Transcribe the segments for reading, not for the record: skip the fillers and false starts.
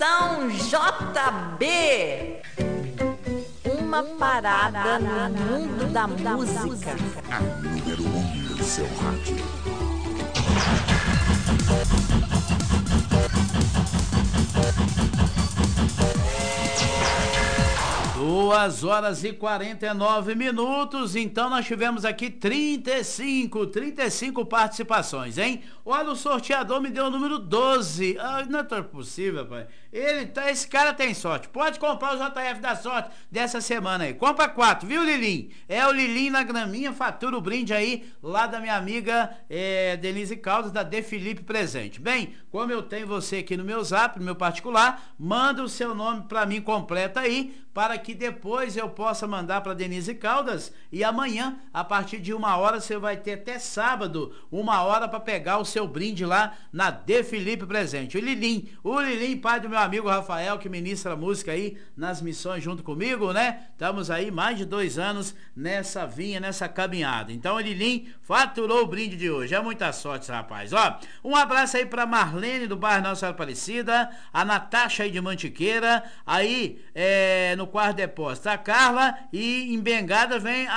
Conexão JB. Uma parada no mundo da música. A número 1 do seu rádio. Duas horas e 49 minutos, então nós tivemos aqui 35 participações, hein? Olha, o sorteador me deu o número 12. Não é possível, pai. Esse cara tem sorte. Pode comprar o JF da sorte dessa semana aí. Compra 4, viu, Lilim? É o Lilim na graminha, fatura o brinde aí lá da minha amiga Denise Caldas, da De Felipe Presente. Bem, como eu tenho você aqui no meu zap, no meu particular, manda o seu nome pra mim completo aí, para que depois eu possa mandar para Denise Caldas, e amanhã, a partir de 1h, você vai ter até sábado, 1h para pegar o seu brinde lá na De Felipe Presente. O Lilim, pai do meu amigo Rafael, que ministra música aí nas missões junto comigo, né? Estamos aí mais de 2 anos nessa vinha, nessa caminhada. Então o Lilim faturou o brinde de hoje. É muita sorte, rapaz. Ó, um abraço aí para Marlene do bairro Nossa Senhora Aparecida, a Natasha aí de Mantiqueira, aí no quarto depósito a Carla, e em Bengada vem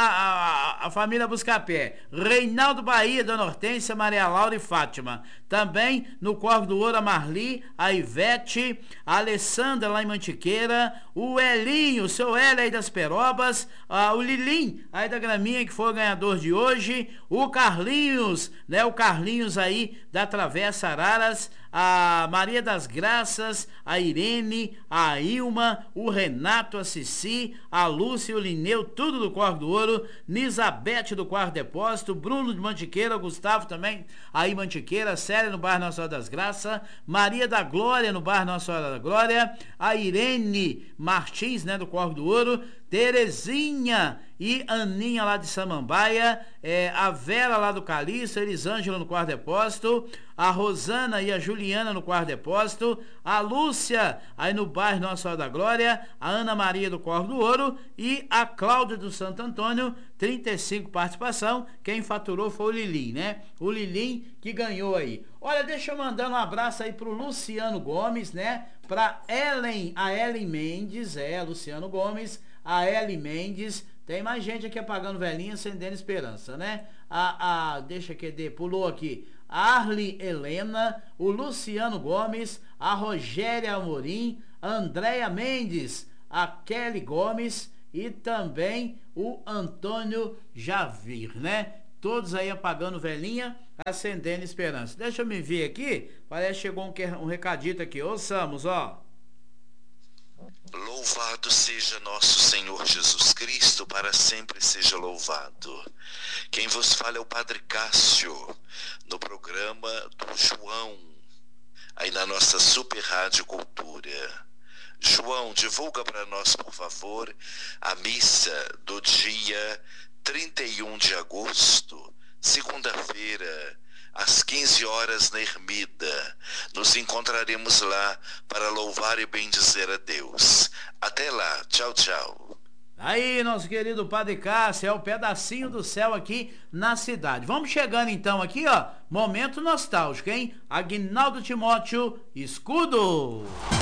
a família Buscapé, Reinaldo Bahia, Dona Hortência, Maria Laura e Fátima. Também no Corvo do Ouro a Marli, a Ivete, a Alessandra lá em Mantiqueira, o Elinho, o seu Hélio aí das Perobas, o Lilim aí da Graminha, que foi o ganhador de hoje, o Carlinhos, né, o Carlinhos aí da Travessa Araras, a Maria das Graças, a Irene, a Ilma, o Renato, a Cici, a Lúcia, o Lineu, tudo do Corvo do Ouro, Nisabete do Quarto Depósito, Bruno de Mantiqueira, Gustavo também aí Mantiqueira, Célia no bairro Nossa Senhora das Graças, Maria da Glória no bairro Nossa Senhora da Glória, a Irene Martins, né, do Corvo do Ouro, Terezinha e Aninha lá de Samambaia, a Vera lá do Calixto, Elisângela no Quarto Depósito, a Rosana e a Juliana no Quarto Depósito, a Lúcia aí no bairro Nossa Senhora da Glória, a Ana Maria do Corvo do Ouro e a Cláudia do Santo Antônio. 35 participação. Quem faturou foi o Lilim, né? O Lilim que ganhou aí. Olha, deixa eu mandar um abraço aí pro Luciano Gomes, né? Pra a Ellen Mendes, Luciano Gomes, a Ellen Mendes. Tem mais gente aqui apagando velhinha, acendendo esperança, né? Deixa que pulou aqui. A Arli Helena, o Luciano Gomes, a Rogéria Amorim, a Andréia Mendes, a Kelly Gomes e também o Antônio Javir, né? Todos aí apagando velhinha, acendendo esperança. Deixa eu me ver aqui, parece que chegou um recadito aqui. Ouçamos, ó. Louvado seja nosso Senhor Jesus Cristo, para sempre seja louvado. Quem vos fala é o Padre Cássio, no programa do João, aí na nossa Super Rádio Cultura. João, divulga para nós, por favor, a missa do dia 31 de agosto, segunda-feira, às 15 horas na Ermida. Nos encontraremos lá para louvar e bendizer a Deus. Até lá, tchau, tchau. Aí, nosso querido Padre Cássio, é o pedacinho do céu aqui na cidade. Vamos chegando então aqui, ó, momento nostálgico, hein? Aguinaldo Timóteo, Escudo.